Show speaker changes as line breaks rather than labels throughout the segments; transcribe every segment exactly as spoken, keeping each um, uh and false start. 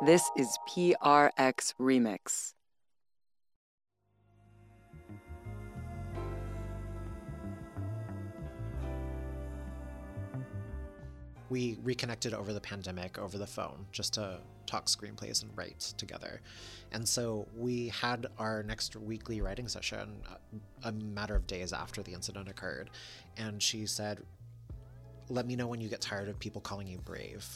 This is P R X Remix.
We reconnected over the pandemic, over the phone, just to talk screenplays and write together. And so we had our next weekly writing session a matter of days after the incident occurred. And she said, "Let me know when you get tired of people calling you brave."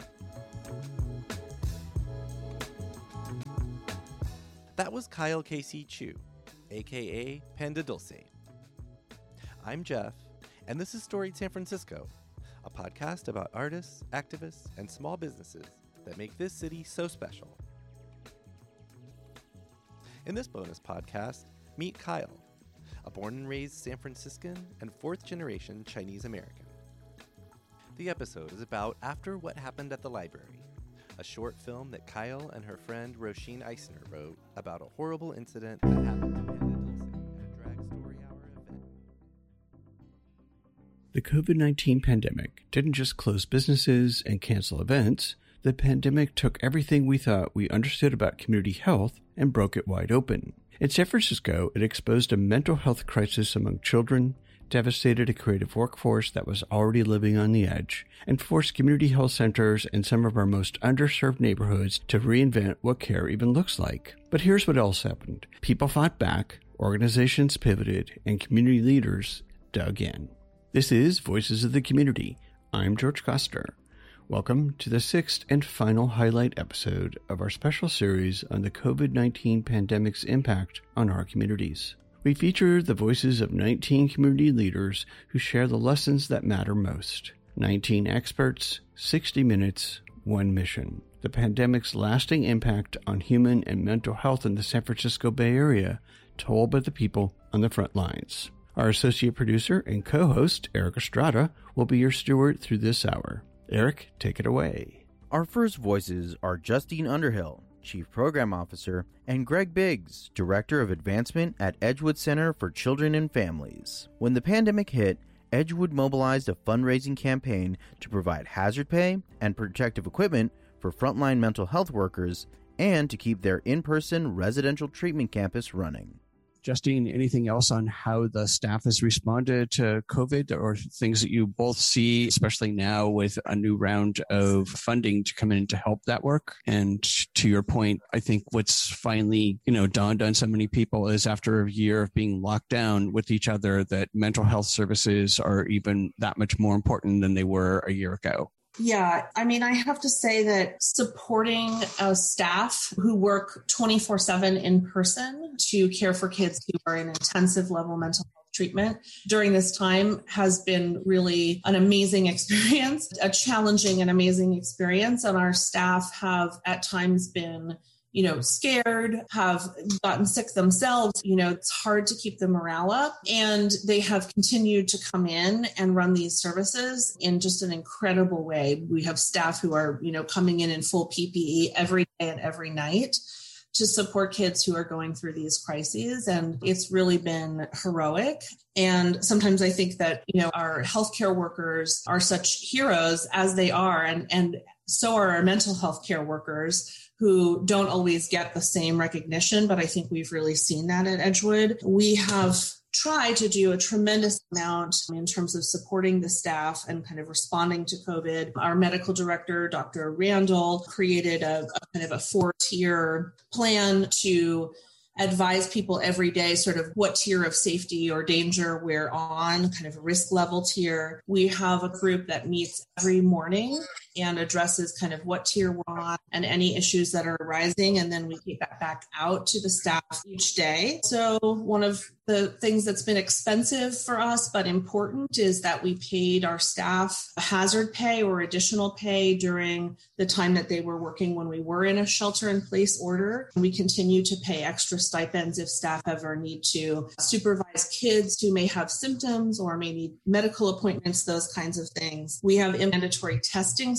That was Kyle Casey Chu, aka Panda Dulce. I'm Jeff, and this is Storied San Francisco, a podcast about artists, activists, and small businesses that make this city so special. In this bonus podcast, meet Kyle, a born and raised San Franciscan and fourth generation Chinese American. The episode is about After What Happened at the Library, a short film that Kyle and her friend Roisin Eisner wrote about a horrible incident that happened to Panda Dulce at a Drag Story Hour event.
The covid nineteen pandemic didn't just close businesses and cancel events. The pandemic took everything we thought we understood about community health and broke it wide open. In San Francisco, it exposed a mental health crisis among children, devastated a creative workforce that was already living on the edge, and forced community health centers and some of our most underserved neighborhoods to reinvent what care even looks like. But here's what else happened. People fought back, organizations pivoted, and community leaders dug in. This is Voices of the Community. I'm George Koster. Welcome to the sixth and final highlight episode of our special series on the covid nineteen pandemic's impact on our communities. We feature the voices of nineteen community leaders who share the lessons that matter most. nineteen experts, sixty minutes, one mission. The pandemic's lasting impact on human and mental health in the San Francisco Bay Area, told by the people on the front lines. Our associate producer and co-host, Eric Estrada, will be your steward through this hour. Eric, take it away.
Our first voices are Justine Underhill, Chief Program Officer, and Greg Biggs, Director of Advancement at Edgewood Center for Children and Families. When the pandemic hit, Edgewood mobilized a fundraising campaign to provide hazard pay and protective equipment for frontline mental health workers and to keep their in-person residential treatment campus running.
Justine, anything else on how the staff has responded to COVID or things that you both see, especially now with a new round of funding to come in to help that work? And to your point, I think what's finally, you know, dawned on so many people is after a year of being locked down with each other, that mental health services are even that much more important than they were a year ago.
Yeah, I mean, I have to say that supporting a staff who work twenty-four seven in person to care for kids who are in intensive level mental health treatment during this time has been really an amazing experience, a challenging and amazing experience. And our staff have at times been, you know, scared, have gotten sick themselves. You know, it's hard to keep the morale up. And they have continued to come in and run these services in just an incredible way. We have staff who are, you know, coming in in full P P E every day and every night to support kids who are going through these crises. And it's really been heroic. And sometimes I think that, you know, our healthcare workers are such heroes as they are. And, and so are our mental health care workers, who don't always get the same recognition, but I think we've really seen that at Edgewood. We have tried to do a tremendous amount in terms of supporting the staff and kind of responding to COVID. Our medical director, Doctor Randall, created a, a kind of a four-tier plan to advise people every day sort of what tier of safety or danger we're on, kind of a risk level tier. We have a group that meets every morning and addresses kind of what tier we're on and any issues that are arising. And then we get that back out to the staff each day. So one of the things that's been expensive for us, but important, is that we paid our staff hazard pay or additional pay during the time that they were working when we were in a shelter in place order. We continue to pay extra stipends if staff ever need to supervise kids who may have symptoms or may need medical appointments, those kinds of things. We have mandatory testing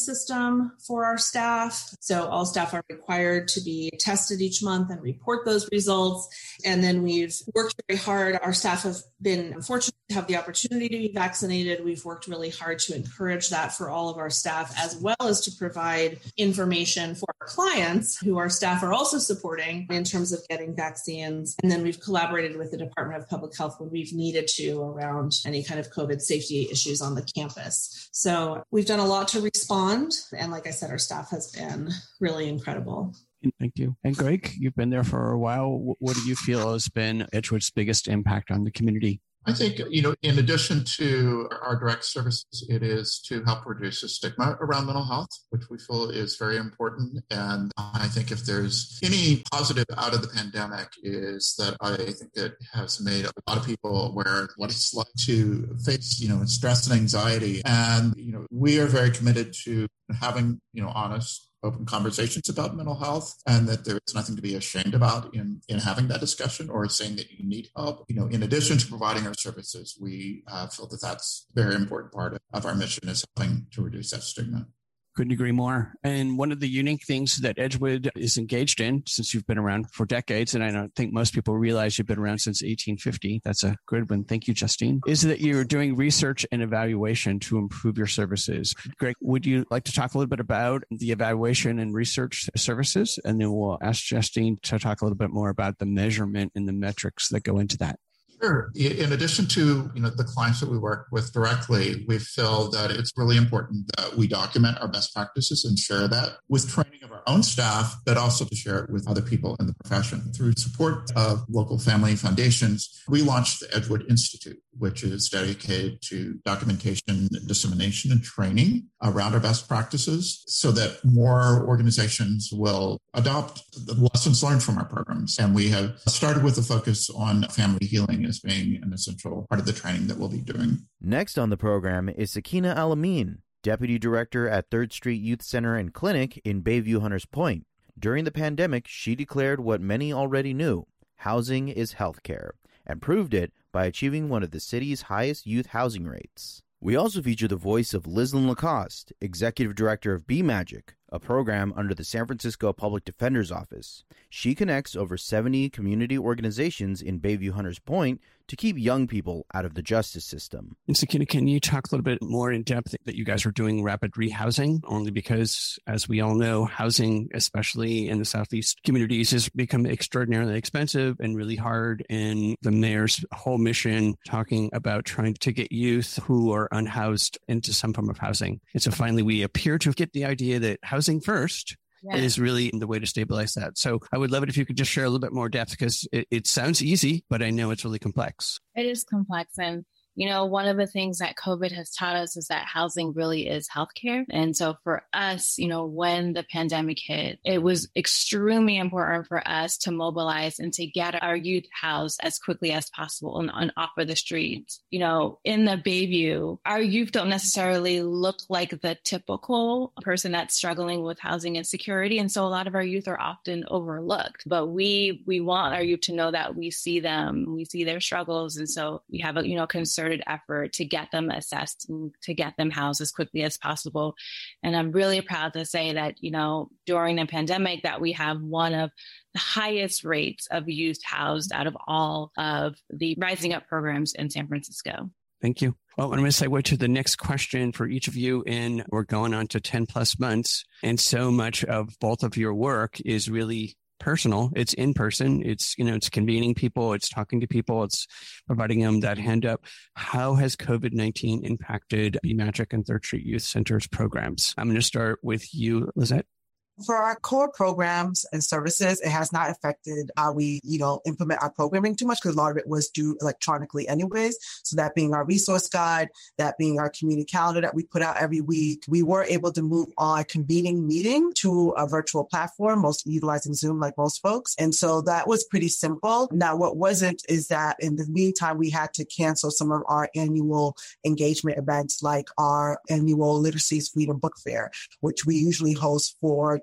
system for our staff. So all staff are required to be tested each month and report those results. And then we've worked very hard. Our staff have been fortunate to have the opportunity to be vaccinated. We've worked really hard to encourage that for all of our staff, as well as to provide information for our clients who our staff are also supporting in terms of getting vaccines. And then we've collaborated with the Department of Public Health when we've needed to around any kind of COVID safety issues on the campus. So we've done a lot to respond. And like I said, our staff has been really incredible.
Thank you. And Greg, you've been there for a while. What do you feel has been Edgewood's biggest impact on the community?
I think, you know, in addition to our direct services, it is to help reduce the stigma around mental health, which we feel is very important. And I think if there's any positive out of the pandemic is that I think it has made a lot of people aware of what it's like to face, you know, stress and anxiety. And, you know, we are very committed to having, you know, honest, open conversations about mental health, and that there is nothing to be ashamed about in, in having that discussion or saying that you need help. You know, in addition to providing our services, we uh, feel that that's a very important part of, of our mission, is helping to reduce that stigma.
Couldn't agree more. And one of the unique things that Edgewood is engaged in, since you've been around for decades, and I don't think most people realize you've been around since eighteen fifty, that's a good one. Thank you, Justine, is that you're doing research and evaluation to improve your services. Greg, would you like to talk a little bit about the evaluation and research services? And then we'll ask Justine to talk a little bit more about the measurement and the metrics that go into that.
Sure. In addition to, you know, the clients that we work with directly, we feel that it's really important that we document our best practices and share that with training of our own staff, but also to share it with other people in the profession. Through support of local family foundations, we launched the Edgewood Institute, which is dedicated to documentation, dissemination, and training around our best practices so that more organizations will adopt the lessons learned from our programs. And we have started with a focus on family healing as being an essential part of the training that we'll be doing.
Next on the program is Sakina Alamin, Deputy Director at Third Street Youth Center and Clinic in Bayview Hunters Point. During the pandemic, she declared what many already knew: housing is healthcare, and proved it by achieving one of the city's highest youth housing rates. We also feature the voice of Lislyn Lacoste, Executive Director of Be Magic, a program under the San Francisco Public Defender's Office. She connects over seventy community organizations in Bayview Hunters Point to keep young people out of the justice system.
And Sakina, can you talk a little bit more in depth that you guys are doing rapid rehousing? Only because, as we all know, housing, especially in the Southeast communities, has become extraordinarily expensive and really hard. And the mayor's whole mission talking about trying to get youth who are unhoused into some form of housing. And so finally, we appear to get the idea that housing first Yeah. is really the way to stabilize that. So I would love it if you could just share a little bit more depth, because it, it sounds easy, but I know it's really complex.
It is complex. And, you know, one of the things that COVID has taught us is that housing really is healthcare. And so for us, you know, when the pandemic hit, it was extremely important for us to mobilize and to get our youth housed as quickly as possible and, and off of the streets. You know, in the Bayview, our youth don't necessarily look like the typical person that's struggling with housing insecurity. And so a lot of our youth are often overlooked, but we, we want our youth to know that we see them, we see their struggles. And so we have a, you know, concern effort to get them assessed and to get them housed as quickly as possible. And I'm really proud to say that, you know, during the pandemic that we have one of the highest rates of youth housed out of all of the Rising Up programs in San Francisco.
Thank you. Well, I'm going to segue to the next question for each of you. And we're going on to ten plus months. And so much of both of your work is really personal. It's in person. It's, you know, it's convening people. It's talking to people. It's providing them that hand up. How has COVID nineteen impacted Be Magic and Third Street Youth Center's programs? I'm going to start with you, Lizette.
For our core programs and services, it has not affected how we, you know, implement our programming too much, because a lot of it was due electronically anyways. So that being our resource guide, that being our community calendar that we put out every week, we were able to move our convening meeting to a virtual platform, most utilizing Zoom like most folks. And so that was pretty simple. Now, what wasn't is that in the meantime, we had to cancel some of our annual engagement events, like our annual Literacy's Freedom Book Fair, which we usually host for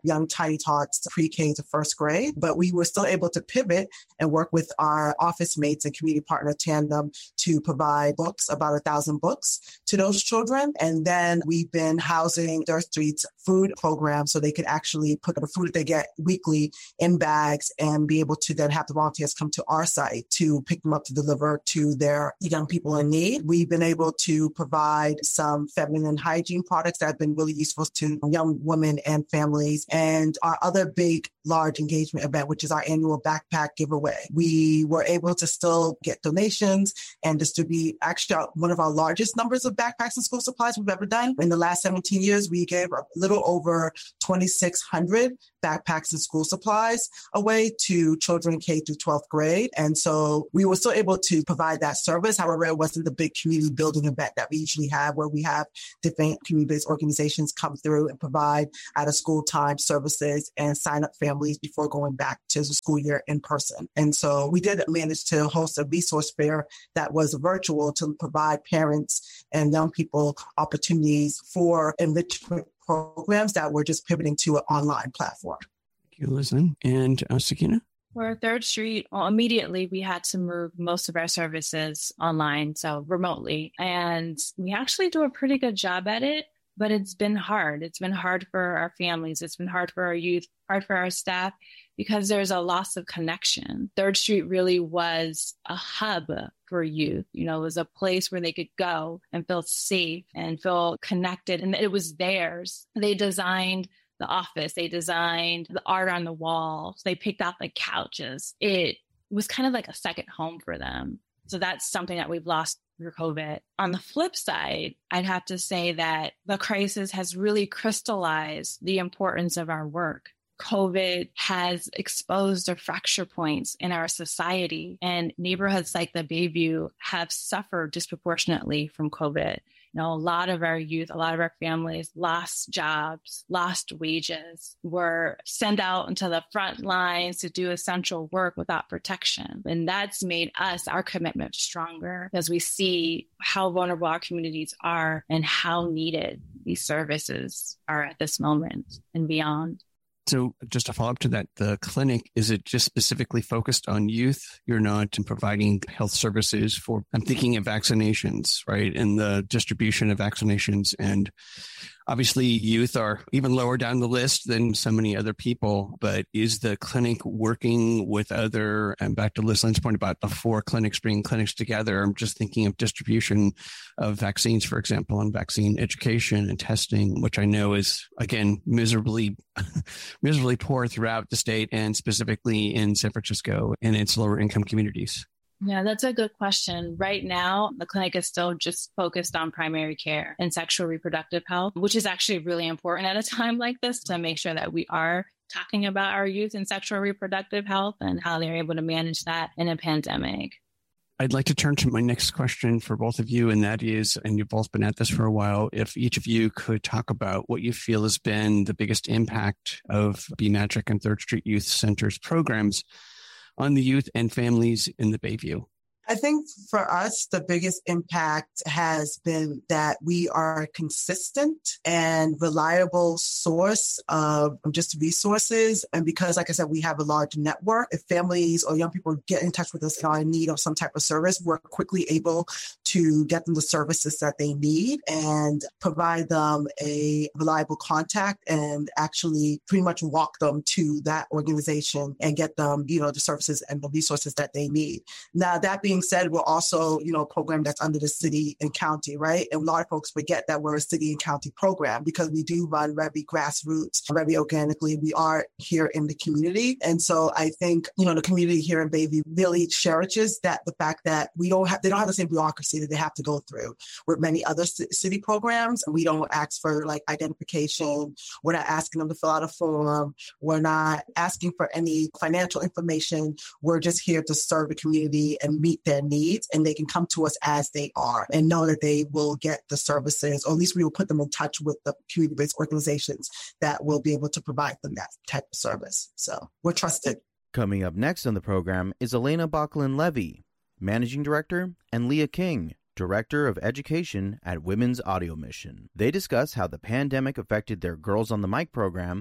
young Tiny Tots pre-K to first grade, but we were still able to pivot and work with our office mates and community partner Tandem to provide books, about a thousand books to those children. And then we've been housing Third Street's food program so they could actually put the food that they get weekly in bags and be able to then have the volunteers come to our site to pick them up to deliver to their young people in need. We've been able to provide some feminine hygiene products that have been really useful to young women and families. And our other big, large engagement event, which is our annual backpack giveaway. We were able to still get donations and distribute actually one of our largest numbers of backpacks and school supplies we've ever done. In the last seventeen years, we gave a little over twenty-six hundred backpacks and school supplies away to children K through twelfth grade. And so we were still able to provide that service. However, it wasn't the big community building event that we usually have where we have different community-based organizations come through and provide out of school time services and sign up families before going back to the school year in person. And so we did manage to host a resource fair that was virtual to provide parents and young people opportunities for enrichment programs that were just pivoting to an online platform.
Thank you, Liz-Lynn. And uh, Sakina?
For Third Street, well, immediately we had to move most of our services online, so remotely. And we actually do a pretty good job at it, but it's been hard. It's been hard for our families. It's been hard for our youth, hard for our staff, because there's a loss of connection. Third Street really was a hub for youth. You know, it was a place where they could go and feel safe and feel connected, and it was theirs. They designed the office. They designed the art on the walls. They picked out the couches. It was kind of like a second home for them. So that's something that we've lost through COVID. On the flip side, I'd have to say that the crisis has really crystallized the importance of our work. COVID has exposed the fracture points in our society, and neighborhoods like the Bayview have suffered disproportionately from COVID. You know, a lot of our youth, a lot of our families lost jobs, lost wages, were sent out into the front lines to do essential work without protection. And that's made us, our commitment stronger, because we see how vulnerable our communities are and how needed these services are at this moment and beyond.
So just to follow up to that, the clinic, is it just specifically focused on youth? You're not providing health services for, I'm thinking of vaccinations, right? And the distribution of vaccinations. And obviously youth are even lower down the list than so many other people, but is the clinic working with other, and back to Liz-Lynn's point about the four clinics, bringing clinics together, I'm just thinking of distribution of vaccines, for example, and vaccine education and testing, which I know is, again, miserably, miserably poor throughout the state and specifically in San Francisco and its lower income communities.
Yeah, that's a good question. Right now, the clinic is still just focused on primary care and sexual reproductive health, which is actually really important at a time like this to make sure that we are talking about our youth and sexual reproductive health and how they're able to manage that in a pandemic.
I'd like to turn to my next question for both of you, and that is, and you've both been at this for a while, if each of you could talk about what you feel has been the biggest impact of B Magic and Third Street Youth Center's programs on the youth and families in the Bayview.
I think for us, the biggest impact has been that we are a consistent and reliable source of just resources. And because, like I said, we have a large network, if families or young people get in touch with us and are in need of some type of service, we're quickly able to get them the services that they need and provide them a reliable contact and actually pretty much walk them to that organization and get them, you know, the services and the resources that they need. Now, that being said, we're also, you know, a program that's under the city and county, right? And a lot of folks forget that we're a city and county program because we do run very grassroots, very organically. We are here in the community. And so I think, you know, the community here in Bayview really cherishes that, the fact that we don't have, they don't have the same bureaucracy that they have to go through with many other c- city programs. We don't ask for like identification. We're not asking them to fill out a form. We're not asking for any financial information. We're just here to serve the community and meet their needs, and they can come to us as they are and know that they will get the services, or at least we will put them in touch with the community-based organizations that will be able to provide them that type of service. So we're trusted.
Coming up next on the program is Elena Bachlin-Levy, Managing Director, and Leah King, Director of Education at Women's Audio Mission. They discuss how the pandemic affected their Girls on the Mic program,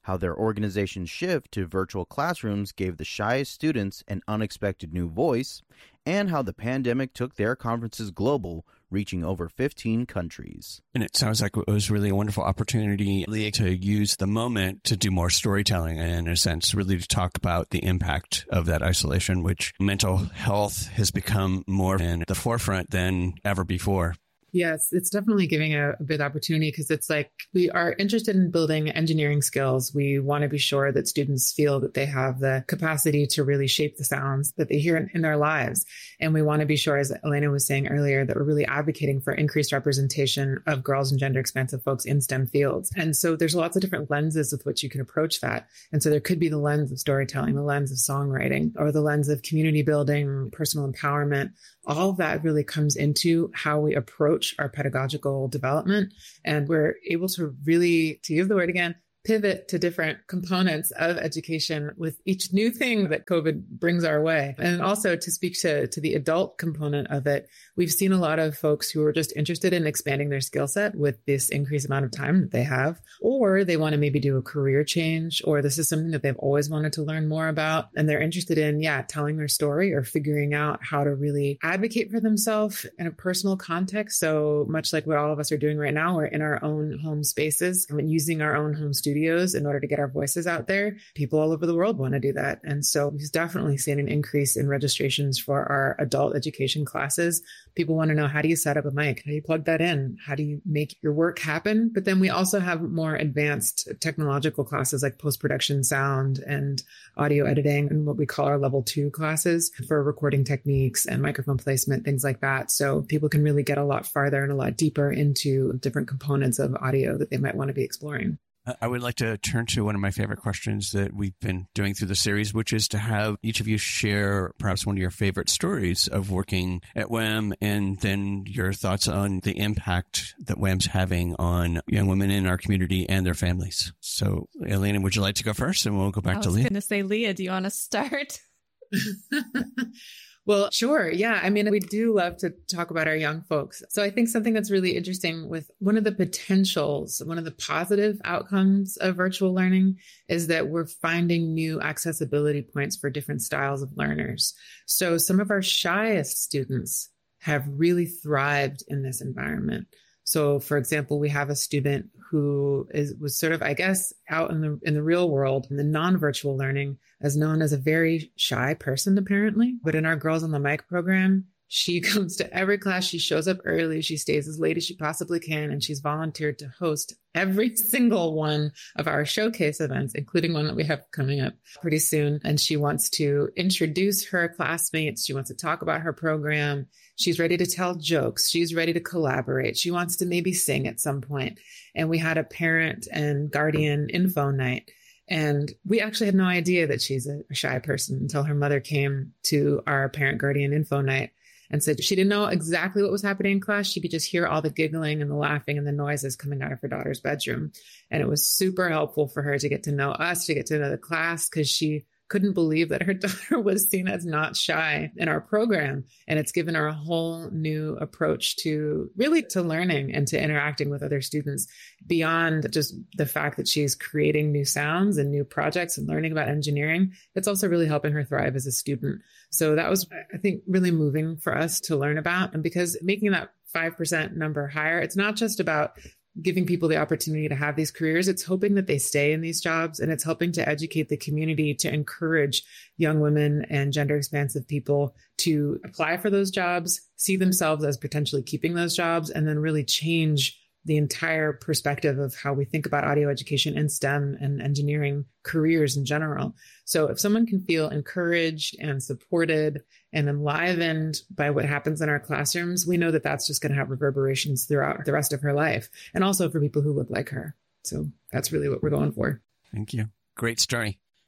how their organization's shift to virtual classrooms gave the shyest students an unexpected new voice, and how the pandemic took their conferences global, reaching over fifteen countries.
And it sounds like it was really a wonderful opportunity, Leah, to use the moment to do more storytelling and, in a sense, really to talk about the impact of that isolation, which mental health has become more in the forefront than ever before.
Yes, it's definitely giving a, a big opportunity because it's like we are interested in building engineering skills. We want to be sure that students feel that they have the capacity to really shape the sounds that they hear in, in their lives. And we want to be sure, as Elena was saying earlier, that we're really advocating for increased representation of girls and gender expansive folks in STEM fields. And so there's lots of different lenses with which you can approach that. And so there could be the lens of storytelling, the lens of songwriting, or the lens of community building, personal empowerment. All of that really comes into how we approach our pedagogical development. And we're able to really, to use the word again, pivot to different components of education with each new thing that COVID brings our way. And also to speak to, to the adult component of it, we've seen a lot of folks who are just interested in expanding their skill set with this increased amount of time that they have, or they want to maybe do a career change, or this is something that they've always wanted to learn more about. And they're interested in, yeah, telling their story or figuring out how to really advocate for themselves in a personal context. So much like what all of us are doing right now, we're in our own home spaces and using our own home studios studios in order to get our voices out there. People all over the world want to do that. And so we've definitely seen an increase in registrations for our adult education classes. People want to know, how do you set up a mic? How do you plug that in? How do you make your work happen? But then we also have more advanced technological classes like post-production sound and audio editing and what we call our level two classes for recording techniques and microphone placement, things like that. So people can really get a lot farther and a lot deeper into different components of audio that they might want to be exploring.
I would like to turn to one of my favorite questions that we've been doing through the series, which is to have each of you share perhaps one of your favorite stories of working at W A M, and then your thoughts on the impact that W A M's having on young women in our community and their families. So, Elena, would you like to go first? And we'll go back to Leah.
I was going to say, Leah, do you want to start?
Well, sure. Yeah. I mean, we do love to talk about our young folks. So I think something that's really interesting with one of the potentials, one of the positive outcomes of virtual learning is that we're finding new accessibility points for different styles of learners. So some of our shyest students have really thrived in this environment. So, for example, we have a student who is was sort of, I guess, out in the in the real world, in the non-virtual learning, as known as a very shy person, apparently. But in our Girls on the Mic program, she comes to every class. She shows up early. She stays as late as she possibly can. And she's volunteered to host every single one of our showcase events, including one that we have coming up pretty soon. And she wants to introduce her classmates. She wants to talk about her program. She's ready to tell jokes. She's ready to collaborate. She wants to maybe sing at some point. And we had a parent and guardian info night. And we actually had no idea that she's a shy person until her mother came to our parent guardian info night and said she didn't know exactly what was happening in class. She could just hear all the giggling and the laughing and the noises coming out of her daughter's bedroom. And it was super helpful for her to get to know us, to get to know the class, because she couldn't believe that her daughter was seen as not shy in our program. And it's given her a whole new approach to really to learning and to interacting with other students beyond just the fact that she's creating new sounds and new projects and learning about engineering. It's also really helping her thrive as a student. So that was, I think, really moving for us to learn about. And because making that five percent number higher, it's not just about giving people the opportunity to have these careers. It's hoping that they stay in these jobs, and it's helping to educate the community to encourage young women and gender expansive people to apply for those jobs, see themselves as potentially keeping those jobs, and then really change the entire perspective of how we think about audio education and STEM and engineering careers in general. So if someone can feel encouraged and supported and enlivened by what happens in our classrooms, we know that that's just going to have reverberations throughout the rest of her life, and also for people who look like her. So that's really what we're going for.
Thank you. Great story.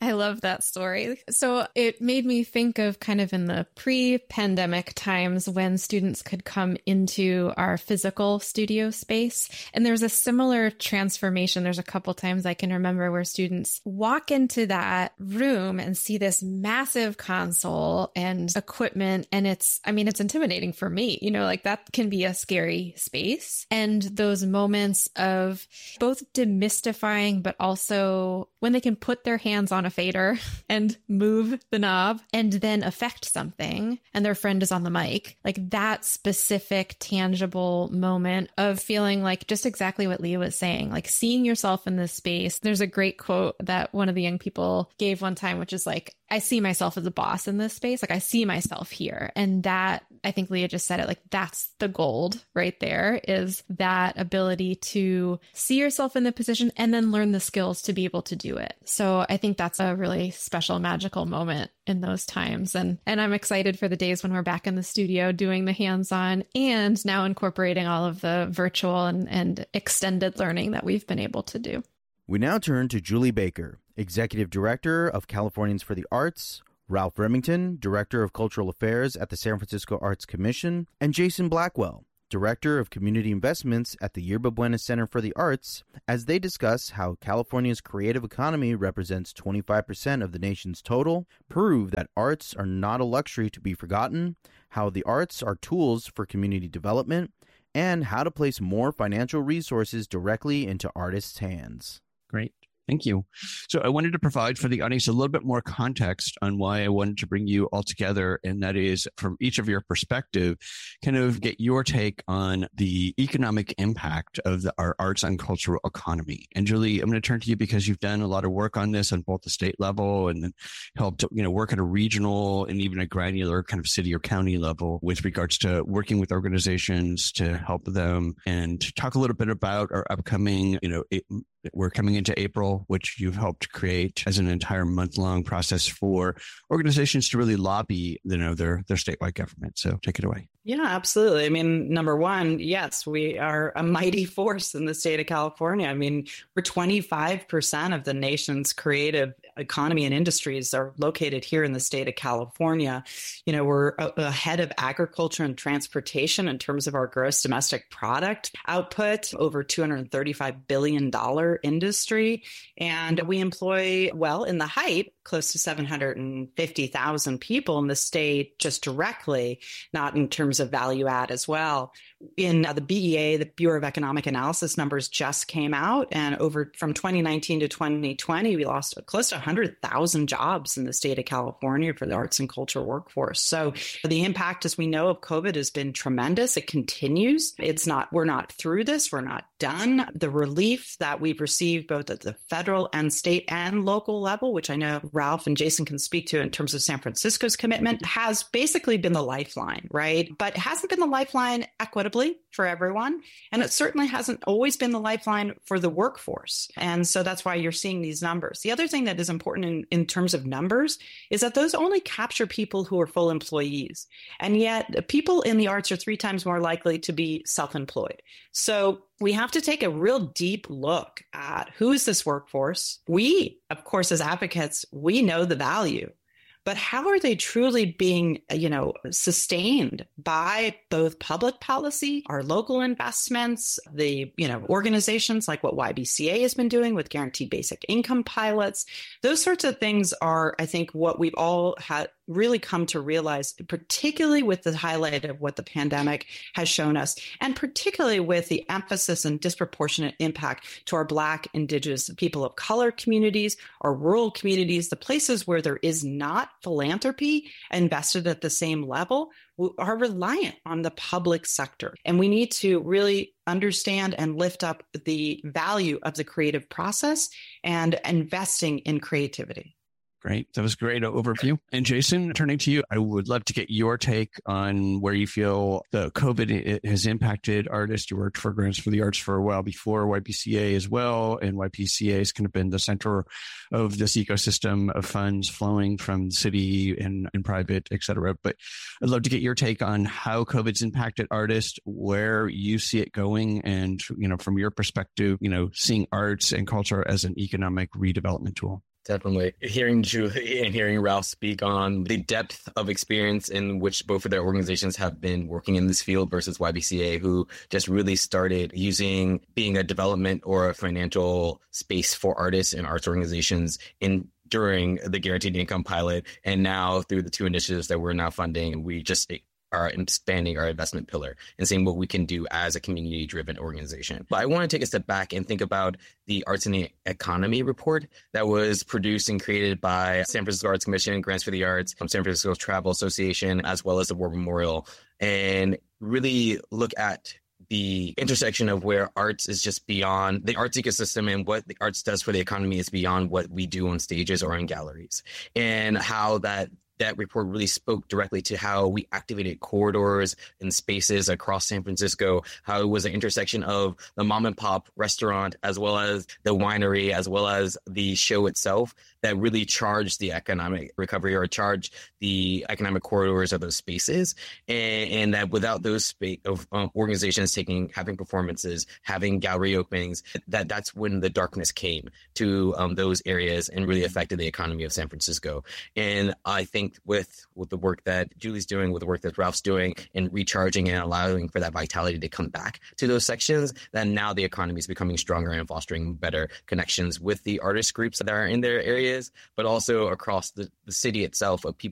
I love that story. So it made me think of kind of in the pre-pandemic times when students could come into our physical studio space. And there's a similar transformation. There's a couple times I can remember where students walk into that room and see this massive console and equipment. And it's, I mean, it's intimidating for me, you know, like that can be a scary space. And those moments of both demystifying, but also when they can put their hands on a fader and move the knob and then affect something and their friend is on the mic, like that specific tangible moment of feeling like just exactly what Leah was saying, like seeing yourself in this space. There's a great quote that one of the young people gave one time, which is like, I see myself as a boss in this space. Like I see myself here. And that, I think Leah just said it, like that's the gold right there, is that ability to see yourself in the position and then learn the skills to be able to do it. So I think that's a really special, magical moment in those times. And, and I'm excited for the days when we're back in the studio doing the hands-on and now incorporating all of the virtual and, and extended learning that we've been able to do.
We now turn to Julie Baker, Executive Director of Californians for the Arts, Ralph Remington, Director of Cultural Affairs at the San Francisco Arts Commission, and Jason Blackwell, Director of Community Investments at the Yerba Buena Center for the Arts, as they discuss how California's creative economy represents twenty-five percent of the nation's total, prove that arts are not a luxury to be forgotten, how the arts are tools for community development, and how to place more financial resources directly into artists' hands.
Great. Thank you. So I wanted to provide for the audience a little bit more context on why I wanted to bring you all together. And that is from each of your perspective, kind of get your take on the economic impact of the, our arts and cultural economy. And Julie, I'm going to turn to you because you've done a lot of work on this on both the state level and then helped, you know, work at a regional and even a granular kind of city or county level with regards to working with organizations to help them, and to talk a little bit about our upcoming, you know, it, we're coming into April, which you've helped create as an entire month-long process for organizations to really lobby, you know, their their statewide government. So take it away.
Yeah, absolutely. I mean, number one, yes, we are a mighty force in the state of California. I mean, we're twenty-five percent of the nation's creative economy and industries are located here in the state of California. You know, we're ahead of agriculture and transportation in terms of our gross domestic product output, over two hundred thirty-five billion dollars industry. And we employ, well, in the height, close to seven hundred fifty thousand people in the state just directly, not in terms of value add as well. In uh, the B E A, the Bureau of Economic Analysis numbers just came out, and over from twenty nineteen to twenty twenty, we lost close to one hundred thousand jobs in the state of California for the arts and culture workforce. So the impact, as we know, of COVID has been tremendous. It continues. It's not, we're not through this. We're not done. The relief that we've received both at the federal and state and local level, which I know Ralph and Jason can speak to in terms of San Francisco's commitment, has basically been the lifeline, right? But it hasn't been the lifeline equitably for everyone. And it certainly hasn't always been the lifeline for the workforce. And so that's why you're seeing these numbers. The other thing that is important in, in terms of numbers is that those only capture people who are full employees. And yet people in the arts are three times more likely to be self-employed. So we have to take a real deep look at who is this workforce. We, of course, as advocates, we know the value. But how are they truly being, you know, sustained by both public policy, our local investments, the, you know, organizations like what Y B C A has been doing with guaranteed basic income pilots? Those sorts of things are, I think, what we've all had really come to realize, particularly with the highlight of what the pandemic has shown us, and particularly with the emphasis and disproportionate impact to our Black, Indigenous, people of color communities, our rural communities, the places where there is not philanthropy invested at the same level, are reliant on the public sector. And we need to really understand and lift up the value of the creative process and investing in creativity.
Great. That was a great overview. And Jason, turning to you, I would love to get your take on where you feel the COVID has impacted artists. You worked for Grants for the Arts for a while before Y P C A as well. And Y P C A has kind of been the center of this ecosystem of funds flowing from the city and, and private, et cetera. But I'd love to get your take on how COVID's impacted artists, where you see it going, and, you know, from your perspective, you know, seeing arts and culture as an economic redevelopment tool.
Definitely. Hearing Julie and hearing Ralph speak on the depth of experience in which both of their organizations have been working in this field versus Y B C A, who just really started using being a development or a financial space for artists and arts organizations in during the Guaranteed Income pilot. And now through the two initiatives that we're now funding, we just are expanding our investment pillar and seeing what we can do as a community-driven organization. But I want to take a step back and think about the Arts and the Economy report that was produced and created by San Francisco Arts Commission, Grants for the Arts, from San Francisco Travel Association, as well as the War Memorial, and really look at the intersection of where arts is just beyond the arts ecosystem, and what the arts does for the economy is beyond what we do on stages or in galleries, and how that that report really spoke directly to how we activated corridors and spaces across San Francisco, how it was an intersection of the mom and pop restaurant, as well as the winery, as well as the show itself, that really charged the economic recovery or charged the economic corridors of those spaces. And, and that without those space of um, organizations taking, having performances, having gallery openings, that that's when the darkness came to um, those areas and really affected the economy of San Francisco. And I think with, with the work that Julie's doing, with the work that Ralph's doing, and recharging and allowing for that vitality to come back to those sections, that now the economy is becoming stronger and fostering better connections with the artist groups that are in their areas, but also across the, the city itself, of people